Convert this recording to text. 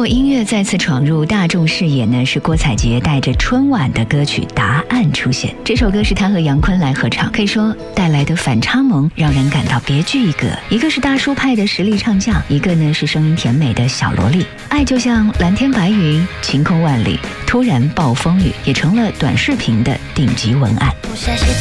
国音乐再次闯入大众视野呢，是郭采洁带着春晚的歌曲《答案》出现。这首歌是她和杨坤来合唱，可以说带来的反差萌让人感到别具一格。一个是大叔派的实力唱将，一个呢是声音甜美的小萝莉。爱就像蓝天白云，晴空万里，突然暴风雨，也成了短视频的顶级文案。 不下写